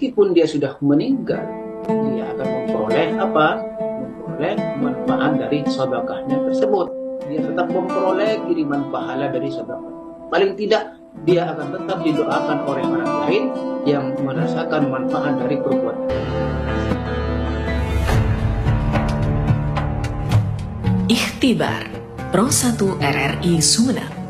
meskipun dia sudah meninggal, dia akan memperoleh apa? Memperoleh manfaat dari sedekahnya tersebut. Dia tetap memperoleh kiriman pahala dari sedekah. Paling tidak dia akan tetap didoakan oleh orang lain yang merasakan manfaat dari perbuatan. Ikhtibar Pro 1 RRI Sumeneb.